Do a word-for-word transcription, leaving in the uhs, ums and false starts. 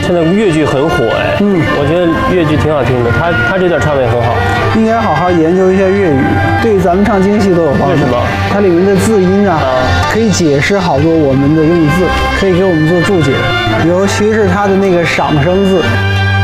现在粤剧很火哎，嗯，我觉得粤剧挺好听的，他他这段唱的也很好。 应该好好研究一下粤语，对咱们唱京戏都有帮助。 为什么？ 它里面的字音啊， 啊可以解释好多我们的用字，可以给我们做注解，尤其是它的那个赏声字。